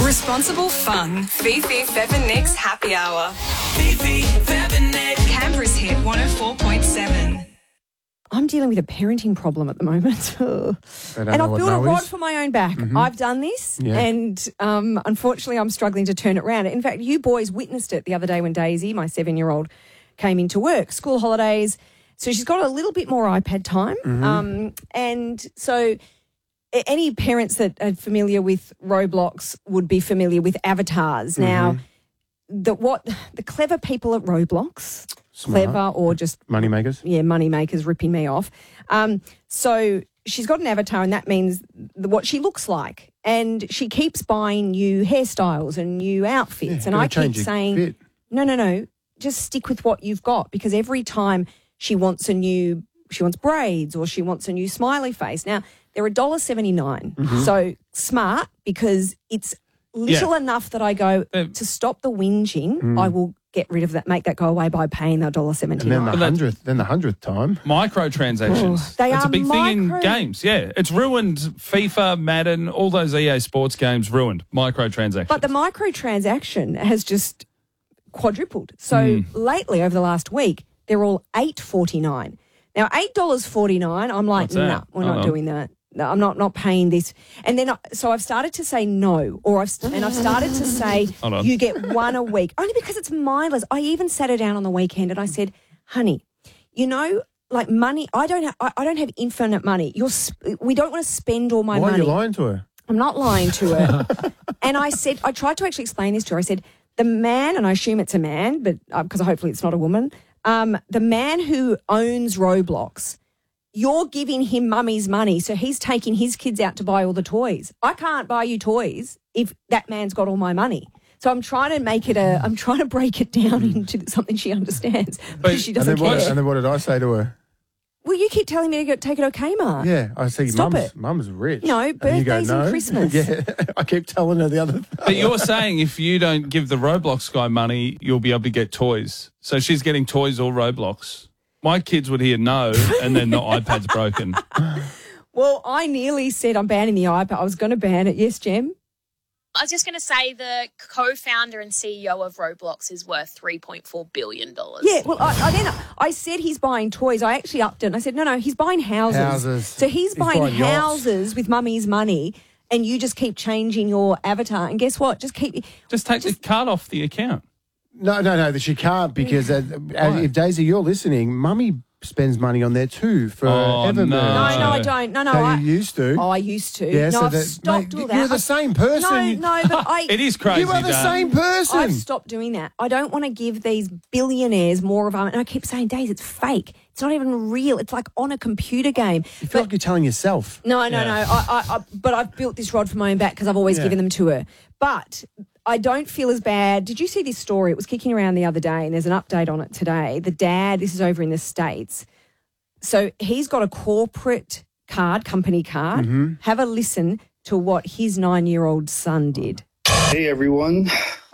Responsible fun. Fifi, Fev and Nick's Happy Hour. Fifi, Fev and Nick. Canberra's hit 104.7. I'm dealing with a parenting problem at the moment. And I've built a rod for my own back. I've done this and unfortunately I'm struggling to turn it around. In fact, you boys witnessed it the other day when Daisy, my 7-year-old, came into work, school holidays. So she's got a little bit more iPad time. And so any parents that are familiar with Roblox would be familiar with avatars. Now, the clever people at Roblox... Clever or just... Moneymakers? Yeah, moneymakers ripping me off. So she's got an avatar and that means what she looks like. And she keeps buying new hairstyles and new outfits. And I keep saying, no, just stick with what you've got because every time she wants braids or she wants a new smiley face. Now, they're $1.79. So smart because it's little enough that I go, to stop the whinging, I will get rid of that, make that go away by paying the $1.79. And then the 100th time. Microtransactions. That's a big thing in games. Yeah, it's ruined FIFA, Madden, all those EA Sports games ruined. Microtransactions. But the microtransaction has just quadrupled. So lately, over the last week, they're all $8.49. Now, $8.49, I'm like, no, we're not doing that. No, I'm not paying this. And then, so I've started to say no, I've started to say you get one a week, only because it's mindless. I even sat her down on the weekend and I said, honey, you know, like money, I don't have infinite money. We don't want to spend all my money. Why are you lying to her? I'm not lying to her. And I said, I tried to actually explain this to her. I said, the man, and I assume it's a man, but because hopefully it's not a woman, the man who owns Roblox, you're giving him mummy's money, so he's taking his kids out to buy all the toys. I can't buy you toys if that man's got all my money. So I'm trying to break it down into something she understands, but she doesn't care. And then what did I say to her? Well, you keep telling me to take it to Kmart. Yeah, I see mum's rich. No, birthdays and Christmas. Yeah, I keep telling her the other thing. But you're saying if you don't give the Roblox guy money, you'll be able to get toys. So she's getting toys or Roblox. My kids would hear no, and then the iPad's broken. Well, I nearly said I'm banning the iPad. I was going to ban it. Yes, Jem? I was just going to say the co-founder and CEO of Roblox is worth $3.4 billion. Yeah, well, I said he's buying toys. I actually upped it. And I said, no, he's buying houses. So he's buying houses with mummy's money, and you just keep changing your avatar. And guess what? Just take the card off the account. No, she can't because if Daisy, you're listening, mummy spends money on there too for Evermoon. No, I don't. No, you used to. Oh, I used to. Yeah, no, so I've stopped all that. You're the same person. No, but It is crazy. You are the same person. I've stopped doing that. I don't want to give these billionaires more of our... And I keep saying, Daisy, it's fake. It's not even real. It's like on a computer game. You feel like you're telling yourself. No. But I've built this rod for my own back because I've always given them to her. But I don't feel as bad. Did you see this story? It was kicking around the other day and there's an update on it today. The dad, this is over in the States. So he's got a corporate card, company card. Have a listen to what his 9-year-old son did. Hey, everyone.